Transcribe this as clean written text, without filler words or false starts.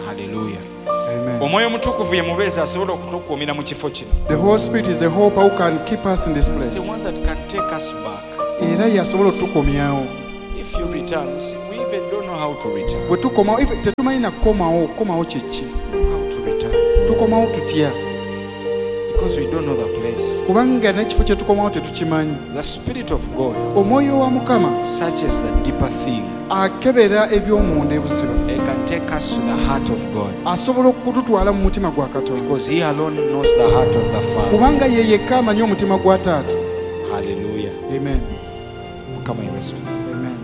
Hallelujah. Amen. Omwoyo omutukuvu ye mubeezi asobola okutukuumira mu kifo kino. The Holy Spirit is the hope who can keep us in this It's the place. one that can take us back. Era yasobola otukomyawo. If you return, see, we even don't know how to return. Bwe tukomawo tetumanyi na kukomawo kyeki. How to return. Tukomawo tutya. Because we don't know the place. Kubanga n'ekifo kye tukomawo tetukimanyi. The Spirit of God Omwoyo wa Mukama searches the deeper thing. akebera eby'omunda ebuziba. He can take us to the heart of God. Asobola okututwala mu mutima gwa Katonda. Because He alone knows the heart of the Father. Kubanga ye yekka amanyi omutima gwa Taata. Hallelujah. Amen. Come on,